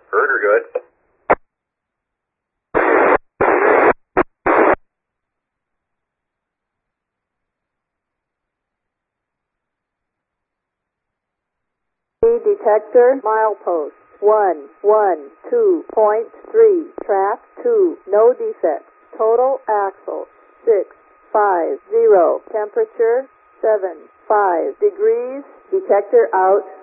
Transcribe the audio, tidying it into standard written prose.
Heard her good. Detector milepost 112.3, track 2, no defects. Total axle 650, temperature 75 degrees. Detector out.